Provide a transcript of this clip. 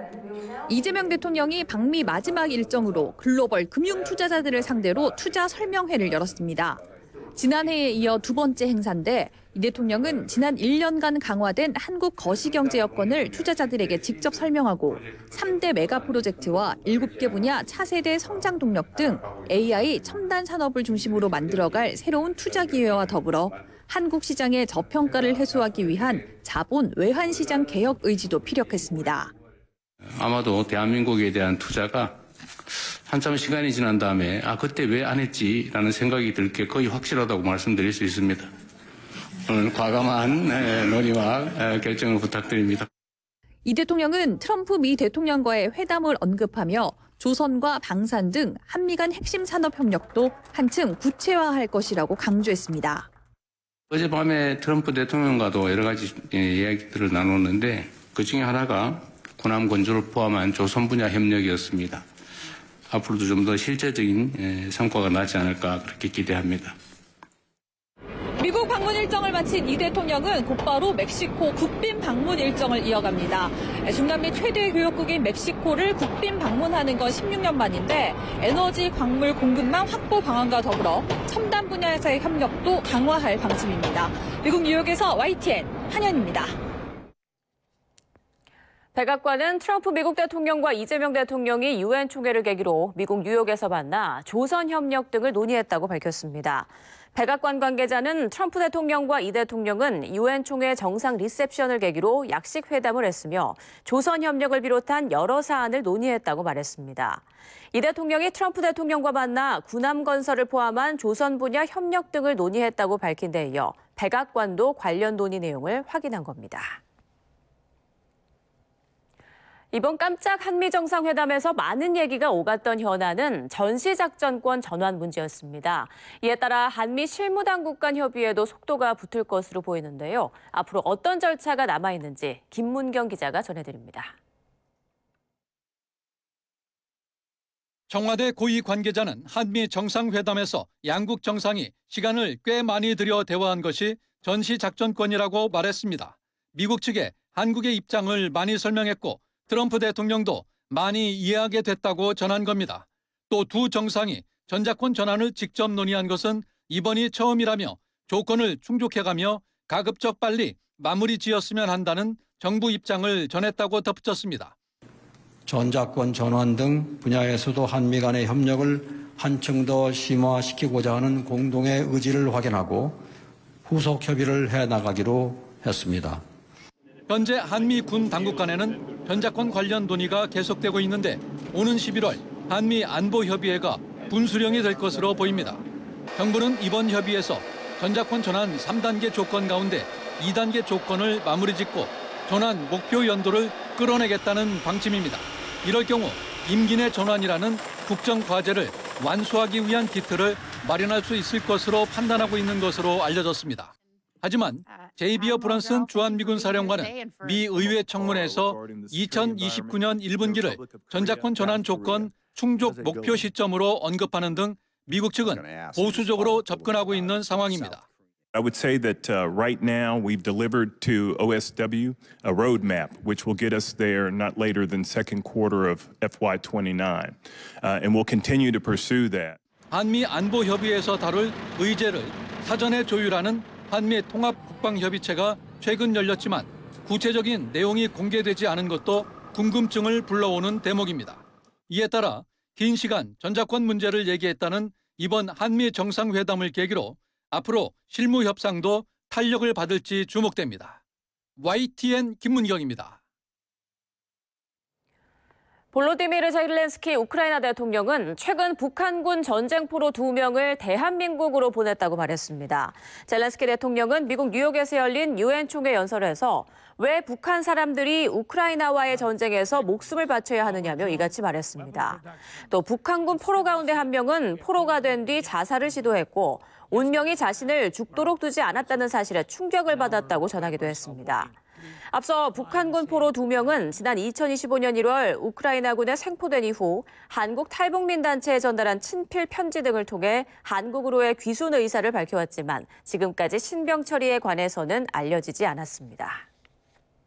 이재명 대통령이 방미 마지막 일정으로 글로벌 금융 투자자들을 상대로 투자 설명회를 열었습니다. 지난해에 이어 두 번째 행사인데 이 대통령은 지난 1년간 강화된 한국 거시경제 여건을 투자자들에게 직접 설명하고 3대 메가 프로젝트와 7개 분야 차세대 성장 동력 등 AI 첨단 산업을 중심으로 만들어갈 새로운 투자 기회와 더불어 한국 시장의 저평가를 해소하기 위한 자본 외환 시장 개혁 의지도 피력했습니다. 아마도 대한민국에 대한 투자가 한참 시간이 지난 다음에 그때 왜 안 했지라는 생각이 들 게 거의 확실하다고 말씀드릴 수 있습니다. 오늘 과감한 논의와 결정을 부탁드립니다. 이 대통령은 트럼프 미 대통령과의 회담을 언급하며 조선과 방산 등 한미 간 핵심 산업 협력도 한층 구체화할 것이라고 강조했습니다. 어젯밤에 트럼프 대통령과도 여러 가지 이야기들을 나눴는데 그중에 하나가 군함 건조를 포함한 조선 분야 협력이었습니다. 앞으로도 좀 더 실제적인 성과가 나지 않을까 그렇게 기대합니다. 미국 방문 일정을 마친 이 대통령은 곧바로 멕시코 국빈 방문 일정을 이어갑니다. 중남미 최대 교역국인 멕시코를 국빈 방문하는 건 16년 만인데 에너지 광물 공급망 확보 방안과 더불어 첨단 분야에서의 협력도 강화할 방침입니다. 미국 뉴욕에서 YTN 한현입니다. 백악관은 트럼프 미국 대통령과 이재명 대통령이 유엔 총회를 계기로 미국 뉴욕에서 만나 조선 협력 등을 논의했다고 밝혔습니다. 백악관 관계자는 트럼프 대통령과 이 대통령은 유엔 총회 정상 리셉션을 계기로 약식 회담을 했으며 조선 협력을 비롯한 여러 사안을 논의했다고 말했습니다. 이 대통령이 트럼프 대통령과 만나 군함 건설을 포함한 조선 분야 협력 등을 논의했다고 밝힌 데 이어 백악관도 관련 논의 내용을 확인한 겁니다. 이번 깜짝 한미 정상회담에서 많은 얘기가 오갔던 현안은 전시작전권 전환 문제였습니다. 이에 따라 한미 실무당국 간 협의에도 속도가 붙을 것으로 보이는데요. 앞으로 어떤 절차가 남아있는지 김문경 기자가 전해드립니다. 청와대 고위 관계자는 한미 정상회담에서 양국 정상이 시간을 꽤 많이 들여 대화한 것이 전시작전권이라고 말했습니다. 미국 측에 한국의 입장을 많이 설명했고 트럼프 대통령도 많이 이해하게 됐다고 전한 겁니다. 또 두 정상이 전작권 전환을 직접 논의한 것은 이번이 처음이라며 조건을 충족해가며 가급적 빨리 마무리 지었으면 한다는 정부 입장을 전했다고 덧붙였습니다. 전작권 전환 등 분야에서도 한미 간의 협력을 한층 더 심화시키고자 하는 공동의 의지를 확인하고 후속 협의를 해나가기로 했습니다. 현재 한미 군 당국 간에는 전작권 관련 논의가 계속되고 있는데 오는 11월 한미 안보협의회가 분수령이 될 것으로 보입니다. 정부는 이번 협의에서 전작권 전환 3단계 조건 가운데 2단계 조건을 마무리 짓고 전환 목표 연도를 끌어내겠다는 방침입니다. 이럴 경우 임기 내 전환이라는 국정 과제를 완수하기 위한 기틀을 마련할 수 있을 것으로 판단하고 있는 것으로 알려졌습니다. 하지만 제이비어 브런슨 주한미군 사령관은 미 의회 청문회에서 2029년 1분기를 전작권 전환 조건 충족 목표 시점으로 언급하는 등 미국 측은 보수적으로 접근하고 있는 상황입니다. I would say that right now we've delivered to OSW a roadmap which will get us there not later than second quarter of FY29, and we'll continue to pursue that. 한미 안보 협의에서 다룰 의제를 사전에 조율하는 한미 통합 국방협의체가 최근 열렸지만 구체적인 내용이 공개되지 않은 것도 궁금증을 불러오는 대목입니다. 이에 따라 긴 시간 전작권 문제를 얘기했다는 이번 한미 정상회담을 계기로 앞으로 실무 협상도 탄력을 받을지 주목됩니다. YTN 김문경입니다. 볼로디미르 젤렌스키 우크라이나 대통령은 최근 북한군 전쟁포로 2명을 대한민국으로 보냈다고 말했습니다. 젤렌스키 대통령은 미국 뉴욕에서 열린 유엔 총회 연설에서 왜 북한 사람들이 우크라이나와의 전쟁에서 목숨을 바쳐야 하느냐며 이같이 말했습니다. 또 북한군 포로 가운데 한 명은 포로가 된 뒤 자살을 시도했고 운명이 자신을 죽도록 두지 않았다는 사실에 충격을 받았다고 전하기도 했습니다. 앞서 북한군 포로 2명은 지난 2025년 1월 우크라이나군에 생포된 이후 한국 탈북민 단체에 전달한 친필 편지 등을 통해 한국으로의 귀순 의사를 밝혀왔지만 지금까지 신병 처리에 관해서는 알려지지 않았습니다.